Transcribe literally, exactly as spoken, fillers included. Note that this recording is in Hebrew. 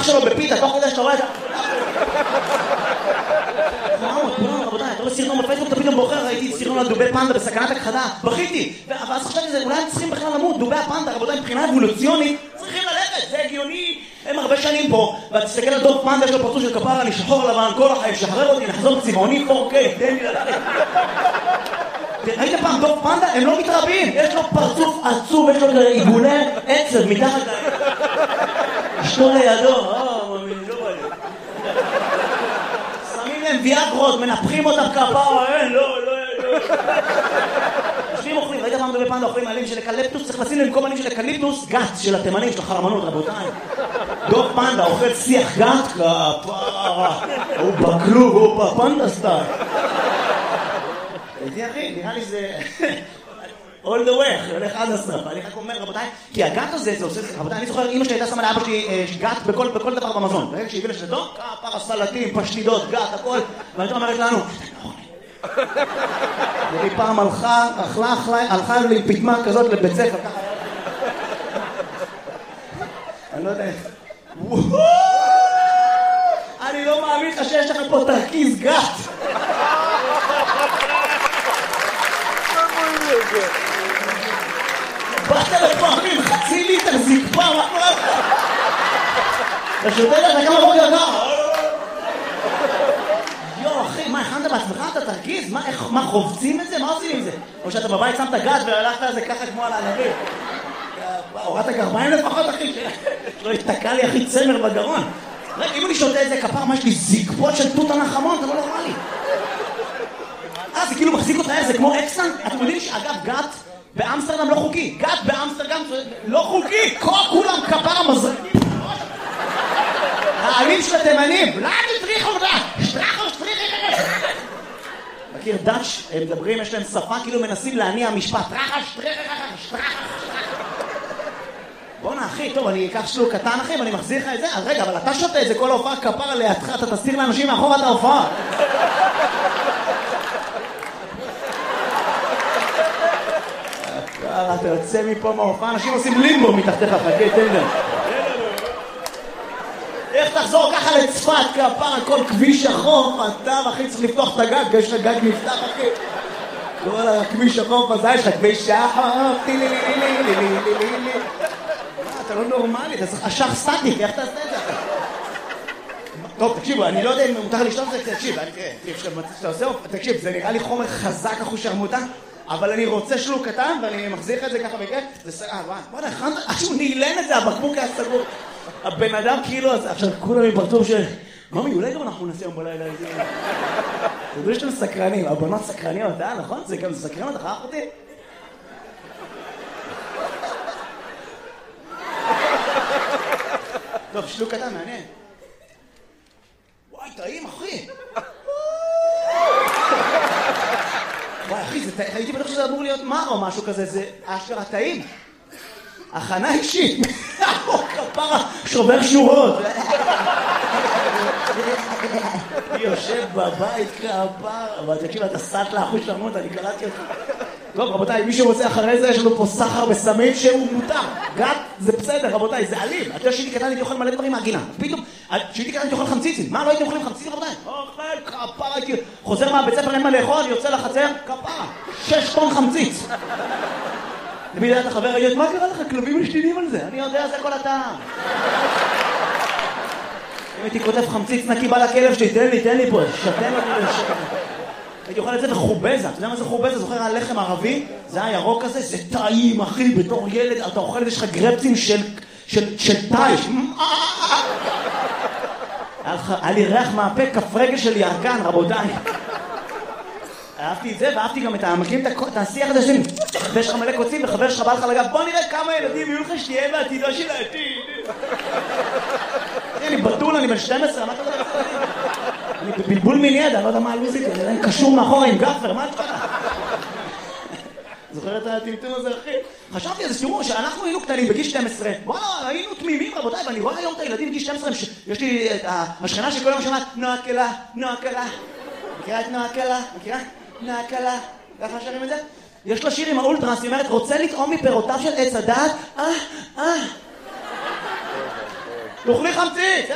שלו בפיתה, תוך כדי שאתה רואה את זה. רבותיי, אתה רואה סרטון בפייסבוק, אתה פתאום בוחר, ראיתי סרטון על דובי פנדה בסכנת הכחדה, בכיתי, ואז חשבתי שזה, אולי הם צריכים בכלל למות, דובי הפנדה, רבותיי, מבחינה אבולוציונית, צריכים ללכת, זה הגיוני, הם הרבה שנים פה, ואתה תסתכל על דוב פנדה, יש לו פרצוף של כפרה, אני שחור לבן, כל החיים, שחרר אותי, נחזור צבעוני, פור קיי, תן לי ללכת. ראית פעם דוב פנדה? הם לא מתרבים, יש לו פרצוף עצוב, יש לו עיגולי עצב מתחת להם. אשתו לידו, אה, מאמין, לא בא לי. שמים להם ויאגרות, מנפחים אותם כפרה, אין, לא, לא, לא. יושבים אוכלים, ראית פעם דובי פנדה אוכלים עלים של אקליפטוס, צריך לשים להם במקום עלים של אקליפטוס, גת של התימנים, של החרמנות, רבותיי. דוב פנדה אוכל שיח גת, כפרה, הוא בכלוב, הוא בפנדה סטייל. זה אחי, נראה לי זה all the way, הולך עד הסוף. אני רק אומר, רבותיי, כי הגת הזה, זה עושה, רבותיי, אני זוכר, אמא שלי הייתה שמה לאבא שלי גת בכל, בכל דבר במזון. ברגע שהיא הביאה לשתו, כפרה, סלטים, פשטידות, גת, הכל. ואני אומרת לנו, והיא פעם הלכה, אכלה, אכלה, הלכה לי פתמה כזאת לבית ספר, ככה. אני לא יודע איך. אני לא מאמין לך שיש לך פה תרכיז גת. באת לפעמים חצי ליטר זקפה, מה קורה לך? אתה שותה לך כמה בוקר ככה? יו אחי, מה הכנת בעצמך? אתה תרגיז? מה חובצים את זה? מה עושים עם זה? או שאתה בבית שמת גת והלכת על זה ככה כמו על הענבים? הורדת גרביים לפחות אחי, שלא יתקע לי אחי צמר בגרון. רגע, אם אני שותה את זה כפר, מה יש לי זקפות של תות הנחמון? זה לא נורמלי. אה, זה כאילו מחזיק אותך, זה כמו אקסטנט. אתם יודעים שאגב, גת באמסטרדם לא חוקי. גת באמסטרדם לא חוקי. כולם כפר המזרקים. העלים של התימנים. לא, תטריחו אותה. שטרחו, שטריחו. מכיר דאץ', הם מדברים, יש להם שפה, כאילו מנסים להניע משפט. טרחה, שטריחו, שטרחו. בוא'נה אחי, טוב, אני אקח שלוק קטן אחי, ואני מחזיר לך את זה. אז רגע, אבל אתה שותה את זה כל ההופעה כפר לידך, אתה תסתיר לאנשים מאחור את ההופעה. אתה יוצא מפה מההופעה, אנשים עושים לימבו מתחתיך, חכה, תן להם. איך תחזור ככה לצפת, כפר, כל כביש החוף, אתה אחי צריך לפתוח את הגג, יש לך גג נפתח אחי. כל הכביש החוף הזה, יש לך כביש החוף, טילי לי לי לי לי לי לי לי. אתה לא נורמלי, אתה צריך אשך סטטיק, איך תעשה את זה? טוב, תקשיבו, אני לא יודע אם מותר לשתות את זה, תקשיב, תקשיב, זה נראה לי חומר חזק אחושרמוטה, אבל אני רוצה שלוק קטן, ואני מחזיר את זה ככה בכיף, זה סרעה, בוא נכן, עד שהוא נעלן את זה, הבקבוק היה סגור. הבן אדם כאילו, עכשיו כולם עם פרצוף של... ממי, אולי גם אנחנו נעשה יום בלילה איזה... זה דברים שאתם סקרנים, הבנות סקרניות, אה, נכון? זה גם סקרן אותך, אחותי? טוב, שלוק קטן, מעניין. וואי, טעים, אחי. וואי, אחי, הייתי בטוח שזה אמור להיות מר או משהו כזה, זה אשכרה טעים. הכנה אישית. כפרה, שובר שורות. יושב בבית כפרה. אבל תקשיב, אתה סט לאחוז שרמות, אני קראתי אותך. טוב, רבותיי, מי שרוצה אחרי זה, יש לנו פה סחר בסמים שהוא מותר. גת, זה בסדר, רבותיי, זה אלים. אתה יודע שהייתי קטן, הייתי אוכל מלא דברים מהגינה. פתאום, שהייתי קטן, הייתי אוכל חמציצים. מה, לא הייתי אוכלים חמציצים, רבותיי? אוכל, כפרה, הייתי... חוזר מהבית ספר, אין מה לאכול, יוצא לחצר, כפרה. שש טון חמציץ. למי יודע, אתה חבר, ראית, מה קרה לך? כלבים משתינים על זה. אני יודע, זה כל הטעם. אם הייתי כותב חמציץ נקי בא לכלב שלי, תן לי, תן לי פה, שתן אותי לשקר. הייתי אוכל את זה בחובזה. אתה יודע מה זה חובזה? זוכר הלחם ערבי? זה הירוק הזה, זה טעים, אחי, בתור ילד, אתה אוכל את זה, יש לך גרפצים של, של, של טייש. היה לי ריח מהפה, כף רגל של ירקן, רבותיי. אהבתי את זה, ואהבתי גם את המקים, את השיח הזה שלי. ויש לך מלא קוצים, וחבר שלך בא לך לגב, בוא נראה כמה ילדים יהיו לך שתהיה בעתידו של העתיד. אני בטול, אני בן שתים עשרה, מה אתה יודע? אני בבלבול מיני, אני לא יודע מה הלוזית, אני קשור מאחורה עם גפר, מה אתה יודע? זוכר את הטמטום הזה, אחי? חשבתי על זה, תראו, שאנחנו היינו קטנים בגיל שתים עשרה, וואלה, היינו תמימים, רבותיי, ואני רואה היום את הילדים בגיל שתים עשרה, יש לי את השכנה שכל יום שומעת, נועה קלה, נועה קלה. מכירה את נועה קלה? מכירה? נועה קלה. ככה שרים את זה? יש לה שיר עם האולטרס, היא אומרת, רוצה לטעום מפירותיו של עץ הדעת? אה, אה. תאכלי חמציץ!